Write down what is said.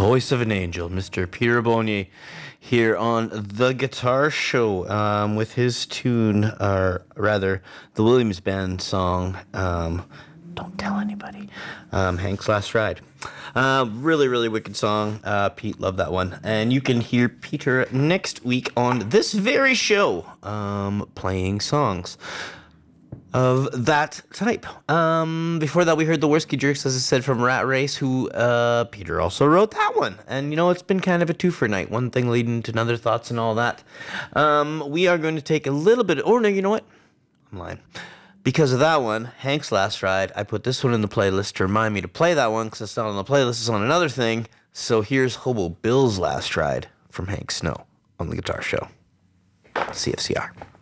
voice of an angel, Mr. Peter Abonnier, here on The Guitar Show with his tune, or rather, the Williams Band song, Don't Tell Anybody, Hank's Last Ride. Really, really wicked song. Pete loved that one. And you can hear Peter next week on this very show, playing songs of that type. Before that, we heard the Worski Jerks, as I said, from Rat Race, who Peter also wrote that one. And, you know, it's been kind of a twofer night. One thing leading to another, thoughts and all that. We are going to take a little bit... Oh, no, you know what? I'm lying. Because of that one, Hank's Last Ride, I put this one in the playlist to remind me to play that one, because it's not on the playlist, it's on another thing. So here's Hobo Bill's Last Ride from Hank Snow on The Guitar Show. CFCR.